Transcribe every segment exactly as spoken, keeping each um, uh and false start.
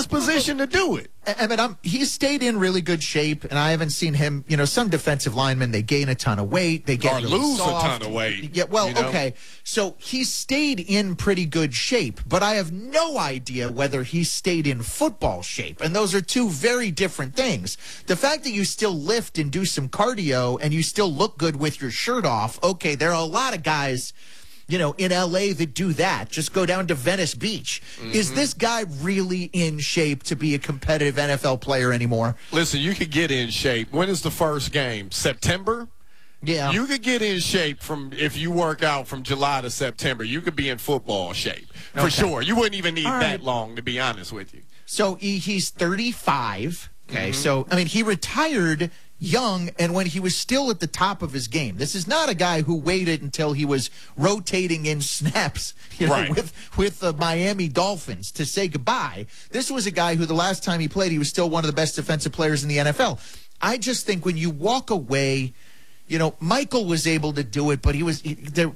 his position to do it. I mean, I'm, he's stayed in really good shape, and I haven't seen him. You know, some defensive linemen, they gain a ton of weight, they get or really lose soft. a ton of weight. Yeah, well, you know? okay. So he's stayed in pretty good shape, but I have no idea whether he stayed in football shape, and those are two very different things. The fact that you still lift and do some cardio and you still look good with your shirt off, okay, there are a lot of guys, you know, in L A that do that. Just go down to Venice Beach. Mm-hmm. Is this guy really in shape to be a competitive N F L player anymore? Listen, you could get in shape. When is the first game? September? Yeah. You could get in shape from if you work out from July to September. You could be in football shape for okay. sure. You wouldn't even need All that right. long, to be honest with you. So he, he's thirty-five. Okay, Mm-hmm. so, I mean, he retired young and when he was still at the top of his game. This is not a guy who waited until he was rotating in snaps, you know, Right. with, with the Miami Dolphins to say goodbye. This was a guy who the last time he played, he was still one of the best defensive players in the N F L. I just think when you walk away, you know, Michael was able to do it, but he was he, there.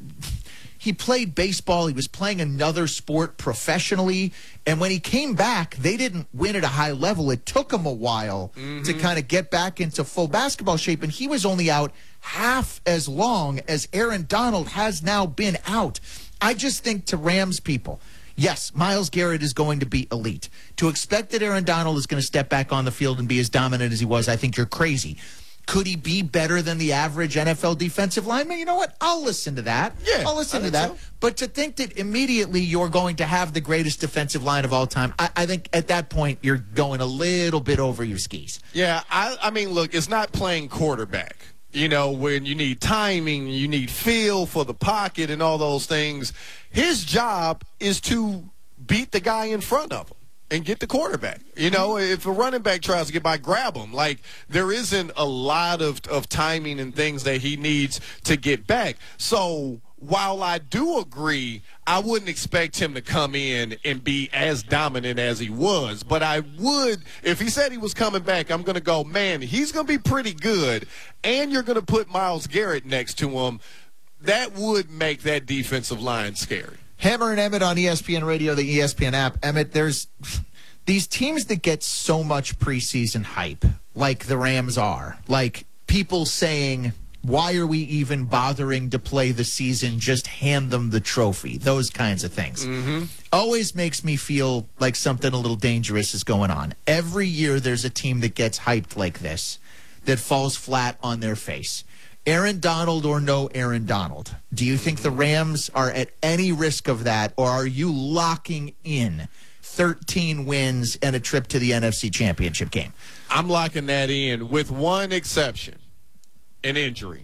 He played baseball. He was playing another sport professionally. And when he came back, they didn't win at a high level. It took him a while mm-hmm. to kind of get back into full basketball shape. And he was only out half as long as Aaron Donald has now been out. I just think to Rams people, yes, Myles Garrett is going to be elite. To expect that Aaron Donald is going to step back on the field and be as dominant as he was, I think you're crazy. Could he be better than the average N F L defensive lineman? You know what? I'll listen to that. Yeah, I'll listen I to think that. so. But to think that immediately you're going to have the greatest defensive line of all time, I, I think at that point you're going a little bit over your skis. Yeah, I, I mean, look, it's not playing quarterback. You know, when you need timing, you need feel for the pocket and all those things. His job is to beat the guy in front of him and get the quarterback. You know, if a running back tries to get by, grab him. Like, there isn't a lot of, of timing and things that he needs to get back. So while I do agree, I wouldn't expect him to come in and be as dominant as he was. But I would, if he said he was coming back, I'm going to go, man, he's going to be pretty good. And you're going to put Myles Garrett next to him. That would make that defensive line scary. Hammer and Emmett on E S P N Radio, the E S P N app. Emmett, there's these teams that get so much preseason hype, like the Rams are, like people saying, why are we even bothering to play the season? Just hand them the trophy. Those kinds of things. Mm-hmm. Always makes me feel like something a little dangerous is going on. Every year there's a team that gets hyped like this that falls flat on their face. Aaron Donald or no Aaron Donald, do you think the Rams are at any risk of that, or are you locking in thirteen wins and a trip to the N F C Championship game? I'm locking that in with one exception, an injury.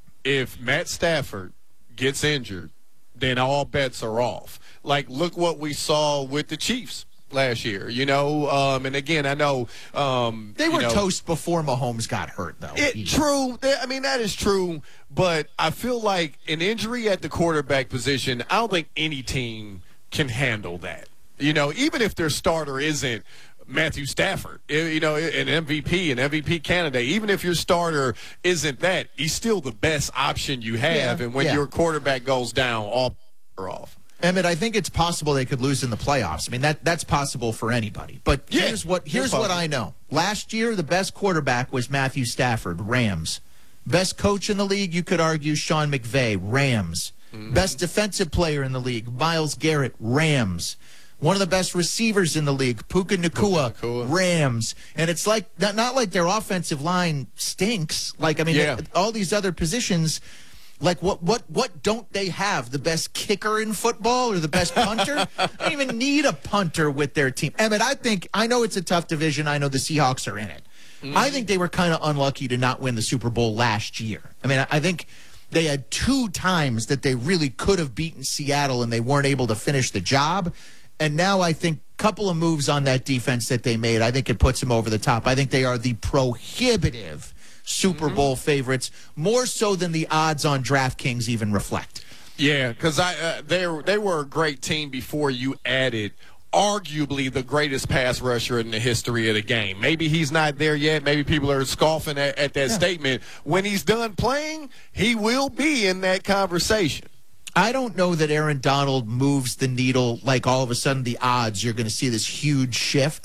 If Matt Stafford gets injured, then all bets are off. Like, look what we saw with the Chiefs last year, you know, um, and again, I know um, they were you know, toast before Mahomes got hurt, though. It, true, I mean that is true, but I feel like an injury at the quarterback position, I don't think any team can handle that. You know, even if their starter isn't Matthew Stafford, you know, an M V P, an M V P candidate, even if your starter isn't that, he's still the best option you have, yeah, and when yeah. your quarterback goes down, all are off. Emmett, I think it's possible they could lose in the playoffs. I mean, that that's possible for anybody. But yeah, here's what here's what I know. Last year, the best quarterback was Matthew Stafford, Rams. Best coach in the league, you could argue, Sean McVay, Rams. Mm-hmm. Best defensive player in the league, Myles Garrett, Rams. One of the best receivers in the league, Puka Nacua, Nacua. Rams. And it's like not, not like their offensive line stinks. Like, I mean, yeah. they, all these other positions. Like, what what what don't they have? The best kicker in football or the best punter? They don't even need a punter with their team. Emmett, I think, I know it's a tough division. I know the Seahawks are in it. Mm-hmm. I think they were kind of unlucky to not win the Super Bowl last year. I mean, I think they had two times that they really could have beaten Seattle and they weren't able to finish the job. And now I think a couple of moves on that defense that they made, I think it puts them over the top. I think they are the prohibitive Super Bowl mm-hmm. favorites, more so than the odds on DraftKings even reflect. Yeah, because I uh, they were, they were a great team before you added arguably the greatest pass rusher in the history of the game. Maybe he's not there yet. Maybe people are scoffing at, at that yeah. statement. When he's done playing, he will be in that conversation. I don't know that Aaron Donald moves the needle like all of a sudden the odds you're going to see this huge shift.